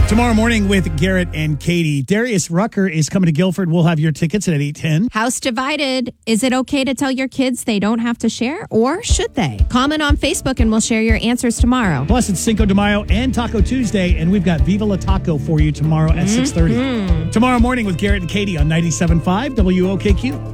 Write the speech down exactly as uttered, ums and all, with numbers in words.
Tomorrow morning with Garrett and Katie. Darius Rucker is coming to Guilford. We'll have your tickets at eight ten. House divided. Is it okay to tell your kids they don't have to share, or should they? Comment on Facebook and we'll share your answers tomorrow. Plus, it's Cinco de Mayo and Taco Tuesday, and we've got Viva La Taco for you tomorrow at mm-hmm. six thirty. Tomorrow morning with Garrett and Katie on ninety-seven point five W O K Q.